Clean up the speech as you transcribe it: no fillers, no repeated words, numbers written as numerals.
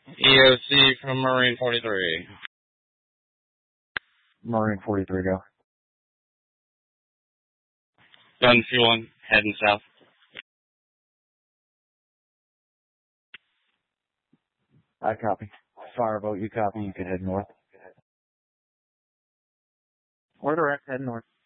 EOC from Marine 43. Marine 43, go. Done fueling, heading south. I copy. Fireboat, you copy, you can head north. Or direct, head north.